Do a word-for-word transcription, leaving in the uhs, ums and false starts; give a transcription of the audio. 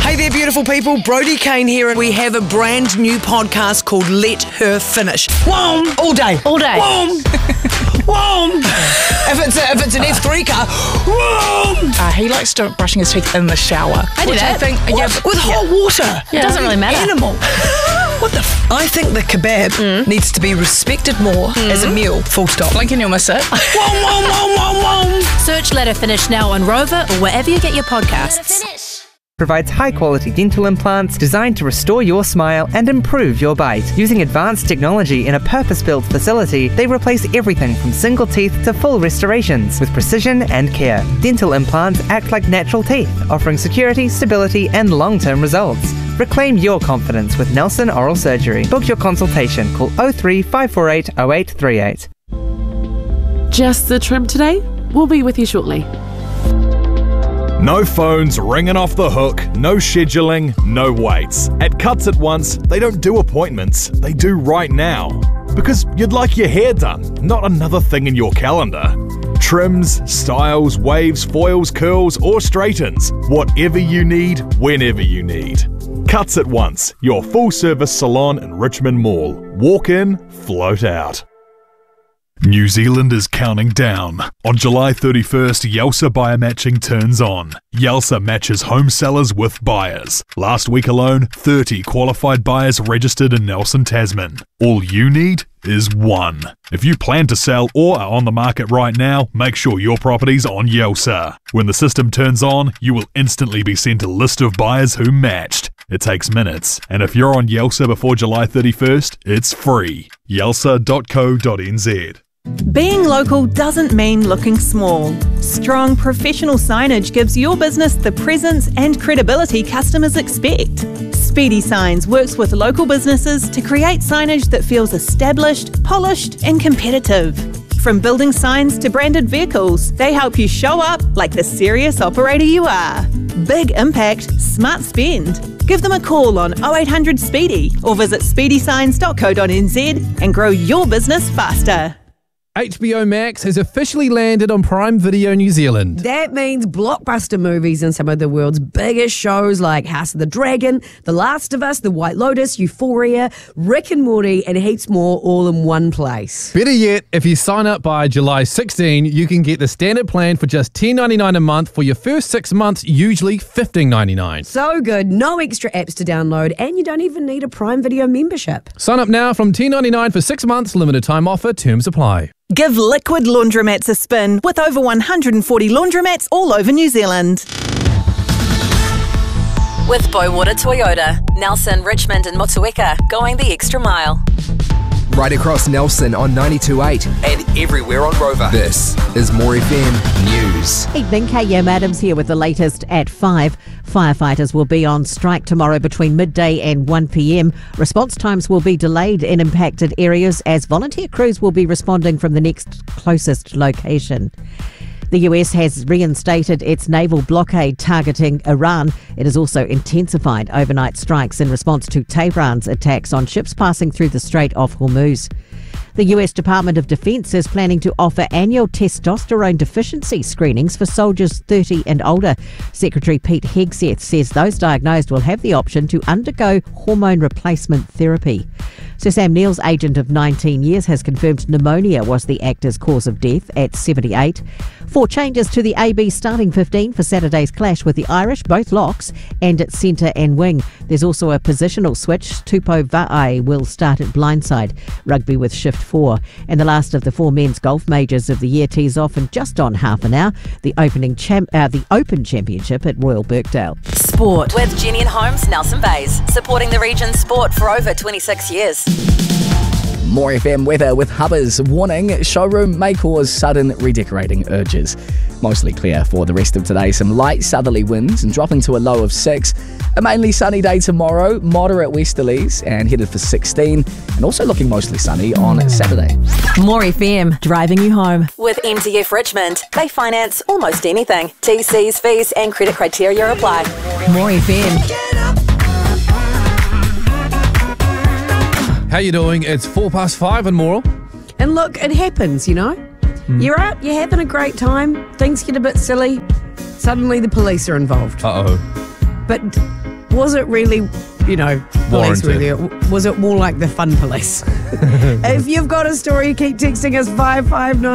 Hey there, beautiful people. Brodie Kane here, and we have a brand new podcast called Let Her Finish. Whoom! All day. All day. Whoom! Whoom! If it's, a, if it's an F three car, whoom! Uh, he likes to brushing his teeth in the shower. I do which that. I think, What? yeah, but- With yeah. hot water. It doesn't really matter. Animal. What the f- I think the kebab Mm. needs to be respected more as a meal. Full stop. Blink and you'll miss it. Whoom, whoom, whoom, whoom, whoom. Search Let Her Finish now on Rover or wherever you get your podcasts. Provides high-quality dental implants designed to restore your smile and improve your bite. Using advanced technology in a purpose-built facility, they replace everything from single teeth to full restorations with precision and care. Dental implants act like natural teeth, offering security, stability, and long-term results. Reclaim your confidence with Nelson Oral Surgery. Book your consultation. Call oh three five four eight oh eight three eight. Just the trim today. We'll be with you shortly. No phones ringing off the hook, no scheduling, no waits. At Cuts At Once, they don't do appointments, they do right now. Because you'd like your hair done, not another thing in your calendar. Trims, styles, waves, foils, curls, or straightens. Whatever you need, whenever you need. Cuts At Once, your full-service salon in Richmond Mall. Walk in, float out. New Zealand is counting down. On July thirty-first, Yelsa Buyer Matching turns on. Yelsa matches home sellers with buyers. Last week alone, thirty qualified buyers registered in Nelson, Tasman. All you need is one. If you plan to sell or are on the market right now, make sure your property's on Yelsa. When the system turns on, you will instantly be sent a list of buyers who matched. It takes minutes, and if you're on Yelsa before July thirty-first, it's free. yelsa dot co dot n z. Being local doesn't mean looking small. Strong professional signage gives your business the presence and credibility customers expect. Speedy Signs works with local businesses to create signage that feels established, polished and competitive. From building signs to branded vehicles, they help you show up like the serious operator you are. Big impact, smart spend. Give them a call on oh eight hundred Speedy or visit speedy signs dot co dot n z and grow your business faster. H B O Max has officially landed on Prime Video New Zealand. That means blockbuster movies and some of the world's biggest shows like House of the Dragon, The Last of Us, The White Lotus, Euphoria, Rick and Morty, and heaps more all in one place. Better yet, if you sign up by July sixteenth, you can get the standard plan for just ten dollars ninety-nine a month for your first six months, usually fifteen dollars ninety-nine. So good, no extra apps to download, and you don't even need a Prime Video membership. Sign up now from ten dollars ninety-nine for six months, limited time offer, terms apply. Give Liquid Laundromats a spin with over one hundred forty laundromats all over New Zealand. With Bowater Toyota, Nelson, Richmond and Motueka, going the extra mile. Right across Nelson on ninety-two point eight and everywhere on Rover. This is More F M News. Evening, K M Adams here with the latest at five. Firefighters will be on strike tomorrow between midday and one p m. Response times will be delayed in impacted areas as volunteer crews will be responding from the next closest location. The U S has reinstated its naval blockade targeting Iran. It has also intensified overnight strikes in response to Tehran's attacks on ships passing through the Strait of Hormuz. The U S Department of Defense is planning to offer annual testosterone deficiency screenings for soldiers thirty and older. Secretary Pete Hegseth says those diagnosed will have the option to undergo hormone replacement therapy. Sir Sam Neill's agent of nineteen years has confirmed pneumonia was the actor's cause of death at seventy-eight. Four changes to the A B starting fifteen for Saturday's clash with the Irish, both locks, and at centre and wing. There's also a positional switch. Tupou Va'ai will start at blindside. Rugby with shift four. And the last of the four men's golf majors of the year tees off in just on half an hour. The opening champ, uh, the Open Championship at Royal Birkdale. Sport with Jenny and Holmes, Nelson Bays, supporting the region's sport for over twenty-six years. More F M weather with Hubbers warning showroom may cause sudden redecorating urges. Mostly clear for the rest of today. Some light southerly winds and dropping to a low of six. A mainly sunny day tomorrow, moderate westerlies and headed for sixteen. And also looking mostly sunny on Saturday. More F M, driving you home. With M T F Richmond, they finance almost anything. T Cs, fees and credit criteria apply. More F M. How you doing? It's four past five in Moral. And look, it happens, you know. Mm. You're out, you're having a great time, things get a bit silly, suddenly the police are involved. Uh-oh. But was it really, you know, police Warranted. worthy? Was it more like the fun police? If you've got a story, keep texting us five five nine.